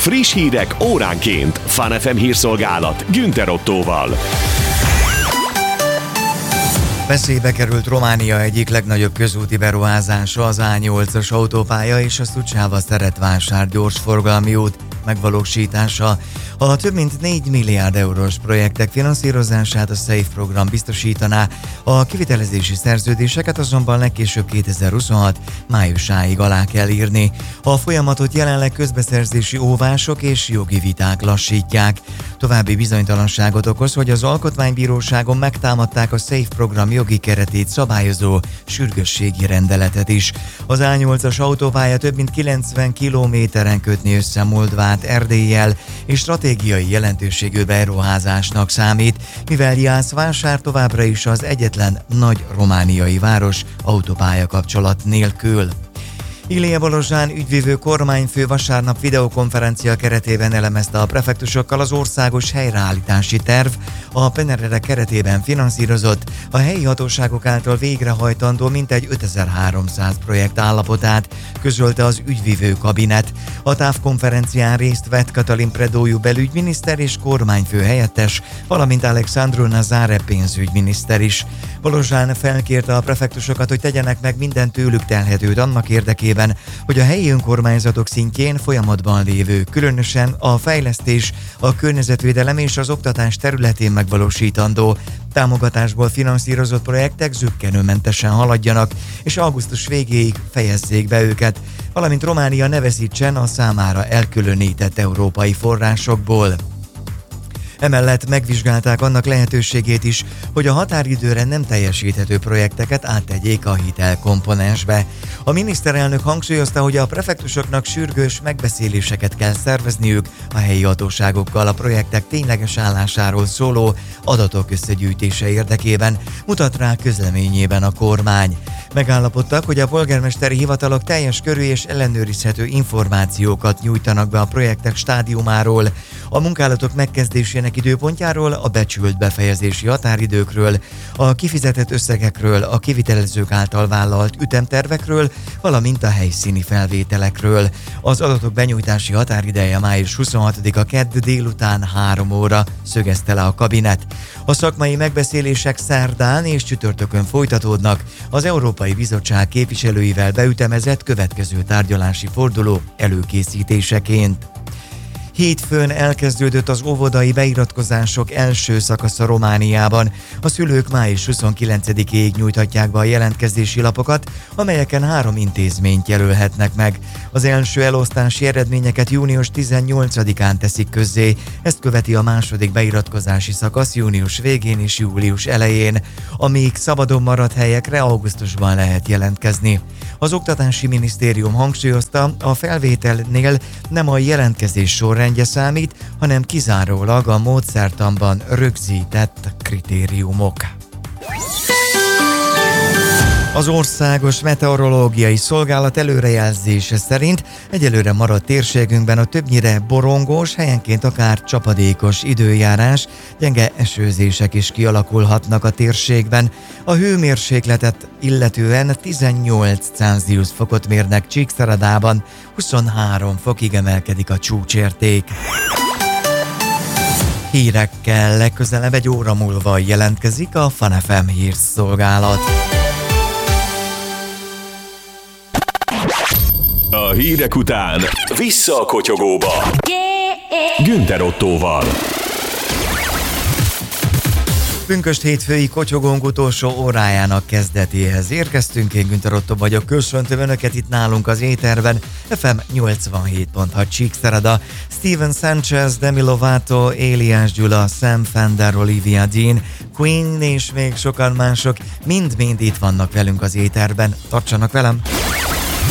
Friss hírek óránként. Fun FM hírszolgálat Günther Ottóval. Veszélybe került Románia egyik legnagyobb közúti beruházása, az A8-as autópálya és a Suceava-Szeretvásár gyorsforgalmi út megvalósítása. A több mint 4 milliárd eurós projektek finanszírozását a SAFE program biztosítaná, a kivitelezési szerződéseket azonban legkésőbb 2026 májusáig alá kell írni. A folyamatot jelenleg közbeszerzési óvások és jogi viták lassítják. További bizonytalanságot okoz, hogy az Alkotmánybíróságon megtámadták a SAFE program jogi keretét szabályozó sürgősségi rendeletet is. Az A8-as autópálya több mint 90 kilométeren kötni össze Moldvát Erdéllyel, és stratégiai jelentőségű beruházásnak számít, mivel Jászvásár továbbra is az egyetlen nagy romániai város autópálya kapcsolat nélkül. Ilie Balozsán ügyvivő kormányfő vasárnap videokonferencia keretében elemezte a prefektusokkal az országos helyreállítási terv, a PNRR keretében finanszírozott, a helyi hatóságok által végrehajtandó mintegy 5300 projekt állapotát, közölte az ügyvivő kabinet. A távkonferencián részt vett Katalin Predójú belügyminiszter és kormányfő helyettes, valamint Alexandru Nazare pénzügyminiszter is. Balozsán felkérte a prefektusokat, hogy tegyenek meg minden tőlük telhetőt annak érdekében, hogy a helyi önkormányzatok szintjén folyamatban lévő, különösen a fejlesztés, a környezetvédelem és az oktatás területén megvalósítandó támogatásból finanszírozott projektek zökkenőmentesen haladjanak, és augusztus végéig fejezzék be őket, valamint Románia ne veszítsen a számára elkülönített európai forrásokból. Emellett megvizsgálták annak lehetőségét is, hogy a határidőre nem teljesíthető projekteket áttegyék a hitelkomponensbe. A miniszterelnök hangsúlyozta, hogy a prefektusoknak sürgős megbeszéléseket kell szervezniük a helyi hatóságokkal a projektek tényleges állásáról szóló adatok összegyűjtése érdekében, mutat rá közleményében a kormány. Megállapodtak, hogy a polgármesteri hivatalok teljes körű és ellenőrizhető információkat nyújtanak be a projektek stádiumáról, a munkálatok megkezdésének időpontjáról, a becsült befejezési határidőkről, a kifizetett összegekről, a kivitelezők által vállalt ütemtervekről, valamint a helyszíni felvételekről. Az adatok benyújtási határideje május 26-a kedd délután 3 óra, szögezte le a kabinet. A szakmai megbeszélések szerdán és csütörtökön folytatódnak, az Európai Bizottság képviselőivel beütemezett következő tárgyalási forduló előkészítéseként. Hétfőn elkezdődött az óvodai beiratkozások első szakasza Romániában. A szülők május 29-ig nyújthatják be a jelentkezési lapokat, amelyeken 3 intézményt jelölhetnek meg. Az első elosztási eredményeket június 18-án teszik közzé, ezt követi a második beiratkozási szakasz június végén és július elején, amíg szabadon maradt helyekre augusztusban lehet jelentkezni. Az Oktatási Minisztérium hangsúlyozta, a felvételnél nem a jelentkezés sorrendje számít, hanem kizárólag a módszertanban rögzített kritériumok. Az Országos Meteorológiai Szolgálat előrejelzése szerint egyelőre maradt térségünkben a többnyire borongós, helyenként akár csapadékos időjárás, gyenge esőzések is kialakulhatnak a térségben. A hőmérsékletet illetően 18 Celsius fokot mérnek Csíkszeredában, 23 fokig emelkedik a csúcsérték. Hírekkel legközelebb egy óra múlva jelentkezik a Fun FM hírszolgálat. A hírek után vissza a kotyogóba. Günther Ottóval. Pünkösd hétfői kotyogónk utolsó órájának kezdetéhez érkeztünk. Én Günther Otto vagyok, köszöntöm Önöket itt nálunk az éterben. FM 87.6 Csíkszereda, Steven Sanchez, Demi Lovato, Éliás Gyula, Sam Fender, Olivia Dean, Queen és még sokan mások mind itt vannak velünk az éterben. Tartsanak velem!